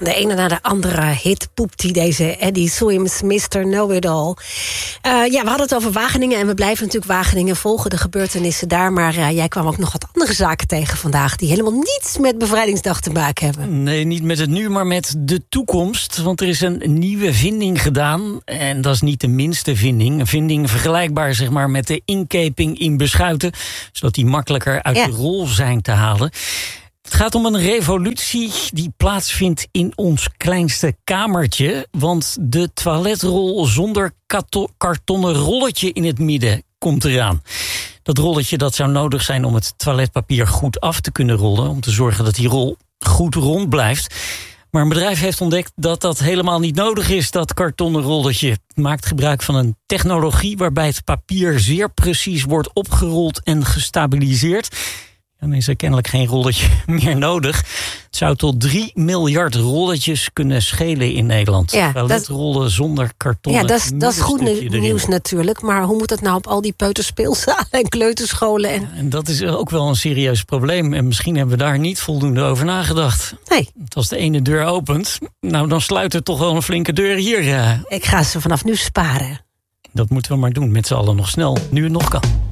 de ene na de andere hit poept hij, deze Eddie Swims, Mr. Know-It-All. We hadden het over Wageningen en we blijven natuurlijk Wageningen volgen, de gebeurtenissen daar. Maar jij kwam ook nog wat andere zaken tegen vandaag die helemaal niets met Bevrijdingsdag te maken hebben. Nee, niet met het nu, maar met de toekomst. Want er is een nieuwe vinding gedaan. En dat is niet de minste vinding. Een vinding vergelijkbaar zeg maar met de inkeping in beschuiten, zodat die makkelijker uit de rol zijn te halen. Het gaat om een revolutie die plaatsvindt in ons kleinste kamertje. Want de toiletrol zonder kartonnen rolletje in het midden komt eraan. Dat rolletje dat zou nodig zijn om het toiletpapier goed af te kunnen rollen, om te zorgen dat die rol goed rond blijft. Maar een bedrijf heeft ontdekt dat dat helemaal niet nodig is, dat kartonnen rolletje. Het maakt gebruik van een technologie waarbij het papier zeer precies wordt opgerold en gestabiliseerd. Dan is er kennelijk geen rolletje meer nodig. Het zou tot 3 miljard rolletjes kunnen schelen in Nederland. Toiletrollen zonder karton. Ja, dat is goed nieuws natuurlijk. Maar hoe moet dat nou op al die peuterspeelzalen en kleuterscholen? En dat is ook wel een serieus probleem. En misschien hebben we daar niet voldoende over nagedacht. Nee. Als de ene deur opent, nou dan sluit er toch wel een flinke deur hier. Ik ga ze vanaf nu sparen. Dat moeten we maar doen met z'n allen nog snel, nu het nog kan.